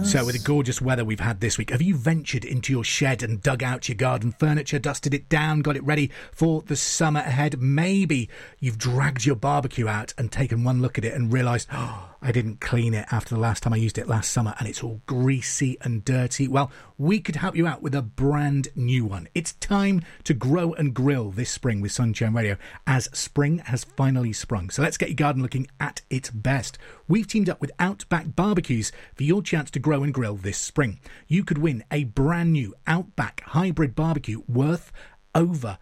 So with the gorgeous weather we've had this week, have you ventured into your shed and dug out your garden furniture, dusted it down, got it ready for the summer ahead? Maybe you've dragged your barbecue out and taken one look at it and realised, I didn't clean it after the last time I used it last summer and it's all greasy and dirty. Well, we could help you out with a brand new one. It's time to grow and grill this spring with Sunshine Radio, as spring has finally sprung. So let's get your garden looking at its best. We've teamed up with Outback Barbecues for your chance to grow and grill this spring. You could win a brand new Outback hybrid barbecue worth over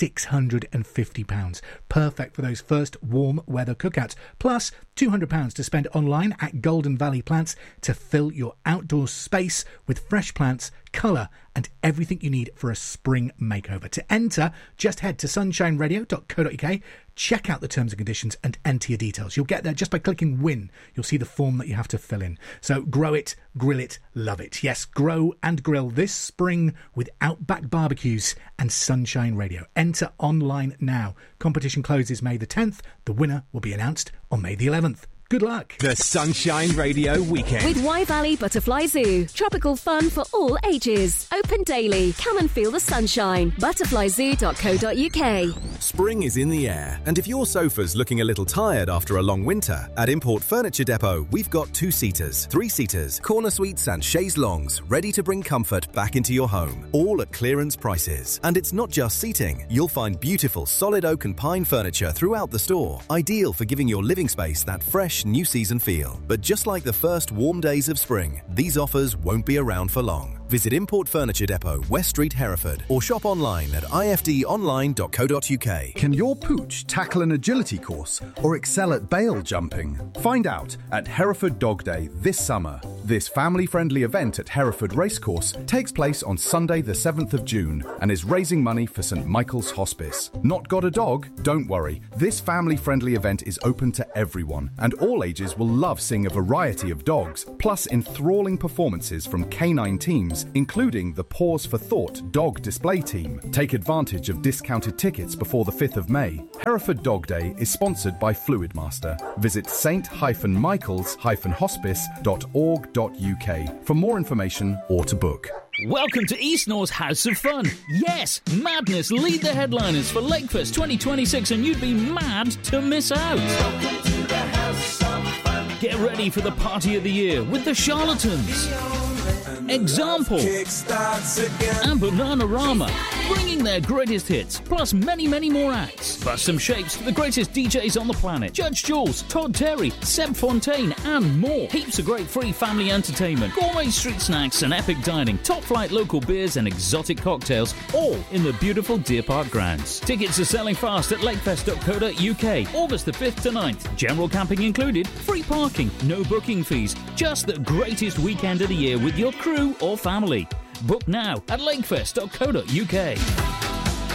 £650. Perfect for those first warm weather cookouts. Plus £200 to spend online at Golden Valley Plants to fill your outdoor space with fresh plants, colour and everything you need for a spring makeover. To enter, just head to sunshineradio.co.uk, check out the terms and conditions and enter your details. You'll get there just by clicking win. You'll see the form that you have to fill in. So grow it, grill it, love it. Yes, grow and grill this spring with Outback Barbecues and Sunshine Radio. Enter online now. Competition closes May the 10th. The winner will be announced on May the 11th. Good luck. The Sunshine Radio Weekend. With Wye Valley Butterfly Zoo. Tropical fun for all ages. Open daily. Come and feel the sunshine. Butterflyzoo.co.uk. Spring is in the air, and if your sofa's looking a little tired after a long winter, at Import Furniture Depot, we've got 2-seaters, 3-seaters, corner suites and chaise longues ready to bring comfort back into your home, all at clearance prices. And it's not just seating. You'll find beautiful solid oak and pine furniture throughout the store, ideal for giving your living space that fresh new season feel. But just like the first warm days of spring, these offers won't be around for long. Visit Import Furniture Depot, West Street, Hereford, or shop online at ifdonline.co.uk. Can your pooch tackle an agility course or excel at bail jumping? Find out at Hereford Dog Day this summer. This family-friendly event at Hereford Racecourse takes place on Sunday the 7th of June and is raising money for St Michael's Hospice. Not got a dog? Don't worry. This family-friendly event is open to everyone, and all ages will love seeing a variety of dogs, plus enthralling performances from canine teams, including the Pause for Thought dog display team. Take advantage of discounted tickets before the 5th of May. Hereford Dog Day is sponsored by Fluidmaster. Visit st-michaels-hospice.org.uk for more information or to book. Welcome to East North's House of Fun. Yes, Madness lead the headliners for Lakefest 2026 and you'd be mad to miss out. Welcome to the House of Fun. Get ready for the party of the year with the Charlatans, Example and Bananarama, bringing their greatest hits, plus many, many more acts. Bust some shapes to the greatest DJs on the planet. Judge Jules, Todd Terry, Seb Fontaine and more. Heaps of great free family entertainment, gourmet street snacks and epic dining, top flight local beers and exotic cocktails, all in the beautiful Deer Park grounds. Tickets are selling fast at lakefest.co.uk, August the 5th to 9th. General camping included, free parking, no booking fees. Just the greatest weekend of the year with your crew or family. Book now at lakefest.co.uk.